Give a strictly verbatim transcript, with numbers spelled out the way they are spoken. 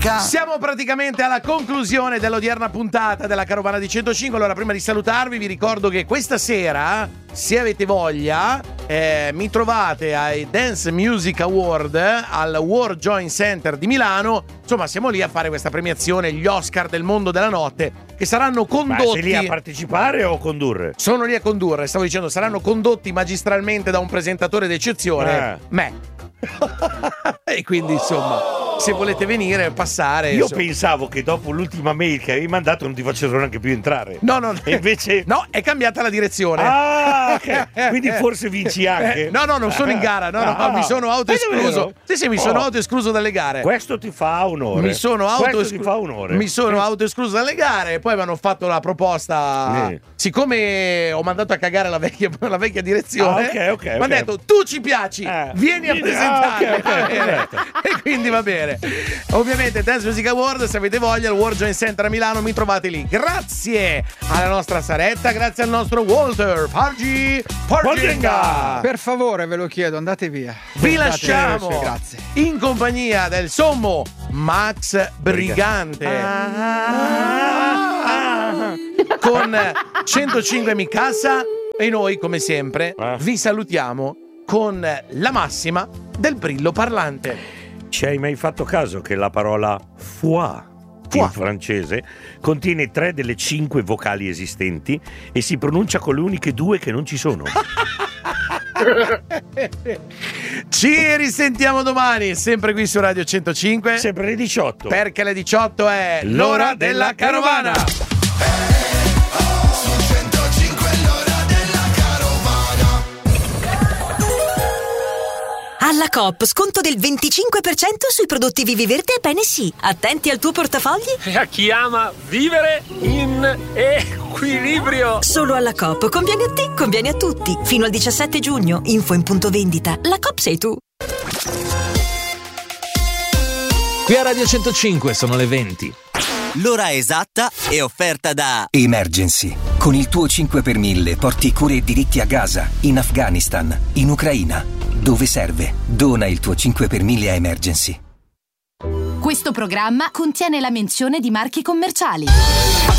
Rebecca. Siamo praticamente alla conclusione dell'odierna puntata della Carovana di centocinque. Allora, prima di salutarvi, vi ricordo che questa sera, se avete voglia, eh, mi trovate ai Dance Music Award al World Joint Center di Milano. Insomma, siamo lì a fare questa premiazione, gli Oscar del mondo della notte, che saranno condotti. Ma sei lì a partecipare o condurre? Sono lì a condurre, stavo dicendo, saranno condotti magistralmente da un presentatore d'eccezione, eh. me. E quindi insomma, se volete venire, passare. Io insomma. pensavo che dopo l'ultima mail che avevi mandato non ti facessero neanche più entrare. No, no, e invece no, è cambiata la direzione. Ah, ok. Quindi forse vinci anche. No, no, non sono in gara, no, no, Ah, mi sono autoescluso. Sì, sì, mi sono Oh. autoescluso dalle gare. Questo ti fa onore. Mi sono Questo autoescluso. ti fa onore. Mi sono autoescluso dalle gare e poi mi hanno fatto la proposta. Sì. Siccome ho mandato a cagare la vecchia, la vecchia direzione, Ah, ok, ok, mi hanno ok. detto tu ci piaci, Eh. vieni a Ah, presentare. ok, ok, Va bene. perfetto. E quindi va bene. Ovviamente Dance Music Award, se avete voglia, il World Joint Center a Milano, mi trovate lì. Grazie alla nostra Saretta, grazie al nostro Walter Pargi Parginga. Per favore, ve lo chiedo, andate via. Vi Andate, lasciamo sì, grazie. in compagnia del sommo Max Brigante con centocinque Mikasa e noi, come sempre, Ah. vi salutiamo con la massima del brillo parlante. Ci hai mai fatto caso che la parola foi in francese contiene tre delle cinque vocali esistenti e si pronuncia con le uniche due che non ci sono? Ci risentiamo domani, sempre qui su Radio centocinque. Sempre alle diciotto. Perché le diciotto è l'ora della carovana. Alla Coop, sconto del venticinque per cento sui prodotti Viviverde e Bene Sì. Attenti al tuo portafogli. E a chi ama vivere in equilibrio. Solo alla Coop. Conviene a te, conviene a tutti. Fino al diciassette giugno. Info in punto vendita. La Coop sei tu. Qui a Radio centocinque sono le venti. L'ora esatta è offerta da Emergency. Con il tuo cinque per mille porti cure e diritti a Gaza, in Afghanistan, in Ucraina. Dove serve? Dona il tuo cinque per mille a Emergency. Questo programma contiene la menzione di marchi commerciali.